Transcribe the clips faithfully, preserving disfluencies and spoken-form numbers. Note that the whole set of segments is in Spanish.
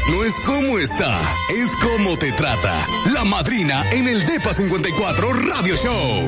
no es cómo está, es cómo te trata. La Madrina en el Depa cincuenta y cuatro Radio Show.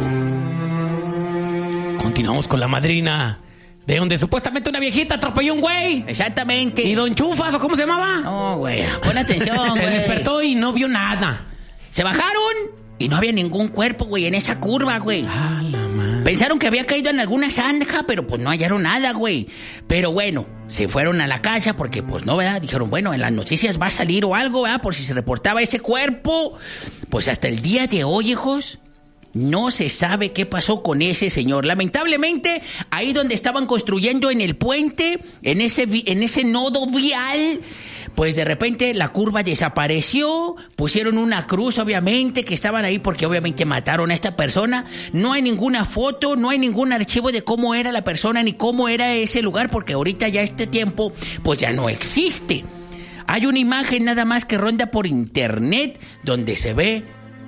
Continuamos con La Madrina, de donde supuestamente una viejita atropelló un güey. Exactamente. ¿Y Don Chufas o cómo se llamaba? No, güey, pon atención, güey. Se despertó y no vio nada. Se bajaron y no había ningún cuerpo, güey, en esa curva, güey. Ah, la madre. Pensaron que había caído en alguna zanja, pero pues no hallaron nada, güey. Pero bueno, se fueron a la casa porque pues no, ¿verdad? Dijeron, bueno, en las noticias va a salir o algo, ¿verdad? Por si se reportaba ese cuerpo. Pues hasta el día de hoy, hijos, no se sabe qué pasó con ese señor. Lamentablemente, ahí donde estaban construyendo en el puente, en ese, vi- en ese nodo vial, pues de repente la curva desapareció, pusieron una cruz, obviamente, que estaban ahí porque obviamente mataron a esta persona. No hay ninguna foto, no hay ningún archivo de cómo era la persona ni cómo era ese lugar, porque ahorita ya este tiempo, pues ya no existe. Hay una imagen nada más que ronda por internet donde se ve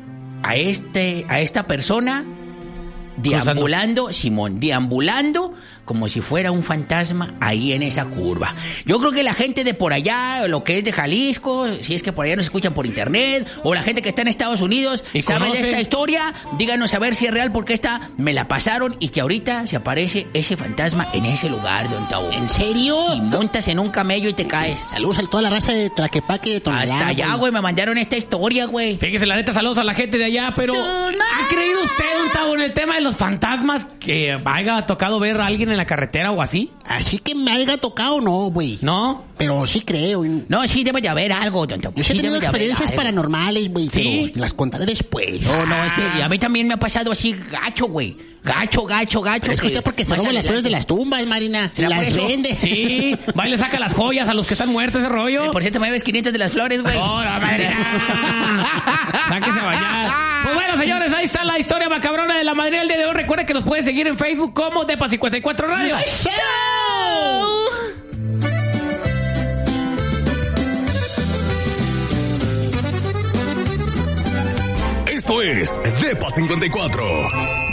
a este, a esta persona deambulando, Simón, deambulando como si fuera un fantasma ahí en esa curva. Yo creo que la gente de por allá, lo que es de Jalisco, si es que por allá nos escuchan por internet, o la gente que está en Estados Unidos y sabe conoce de esta historia, díganos a ver si es real, porque esta me la pasaron y que ahorita se aparece ese fantasma en ese lugar, don Tavo. ¿En serio? Si montas en un camello y te caes. Saludos a toda la raza de Tlaquepaque de Tonalá. Hasta allá, güey, me mandaron esta historia, güey. Fíjese, la neta, saludos a la gente de allá, pero ¿ha creído usted, don Tavo, en el tema de los fantasmas que haya tocado ver a alguien en la carretera o así? Así que me haya tocado, no, güey. ¿No? Pero sí creo. No, sí debe de haber algo, don Tavo. Yo sí he Sí tenido debe de haber experiencias algo. paranormales, güey, ¿Sí? pero las contaré después. No, no, es que a mí también me ha pasado así gacho, güey. Gacho, gacho, gacho. Pero es que usted porque se más roba las flores de adelante. las tumbas, Marina. Se ¿Será por las eso? vende. Sí, va y le saca las joyas a los que están muertos, ese rollo. Por cierto, me debes quinientos de las flores, güey. ¡Oh, la madre! ¡Sáquese a bañar! Pues bueno, señores, ahí está la historia macabrona de La Madrina del día de hoy. Recuerden que nos pueden seguir en Facebook como Depa cincuenta y cuatro Radio. Esto es Depa cincuenta y cuatro.